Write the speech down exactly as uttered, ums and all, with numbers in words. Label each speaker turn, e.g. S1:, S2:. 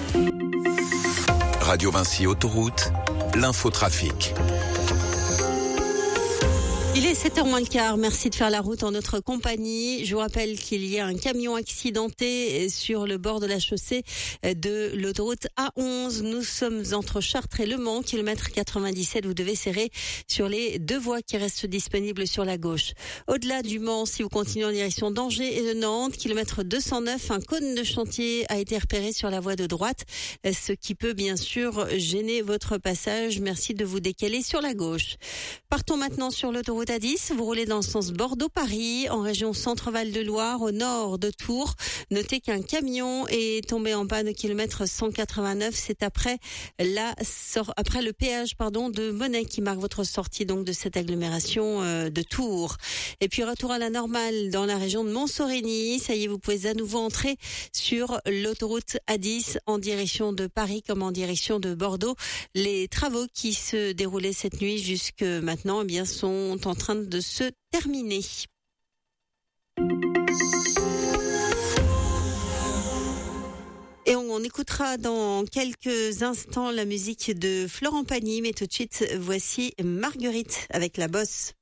S1: Radio Vinci Autoroute, l'infotrafic.
S2: Il est sept heures moins le quart, merci de faire la route en notre compagnie. Je vous rappelle qu'il y a un camion accidenté sur le bord de la chaussée de l'autoroute A onze. Nous sommes entre Chartres et Le Mans, kilomètre quatre-vingt-dix-sept. Vous devez serrer sur les deux voies qui restent disponibles sur la gauche. Au-delà du Mans, si vous continuez en direction d'Angers et de Nantes, kilomètre deux cent neuf, un cône de chantier a été repéré sur la voie de droite, ce qui peut bien sûr gêner votre passage. Merci de vous décaler sur la gauche. Partons maintenant sur l'autoroute A dix, vous roulez dans le sens Bordeaux-Paris, en région Centre-Val de Loire, au nord de Tours. Notez qu'un camion est tombé en panne au kilomètre cent quatre-vingt-neuf. C'est après la après le péage pardon de Monnet qui marque votre sortie donc de cette agglomération euh, de Tours. Et puis retour à la normale dans la région de Montsorigny. Ça y est, vous pouvez à nouveau entrer sur l'autoroute A dix en direction de Paris comme en direction de Bordeaux. Les travaux qui se déroulaient cette nuit jusque maintenant, eh bien, sont en train de se terminer. Et on, on écoutera dans quelques instants la musique de Florent Pagny, mais tout de suite, voici Marguerite avec La Bosse.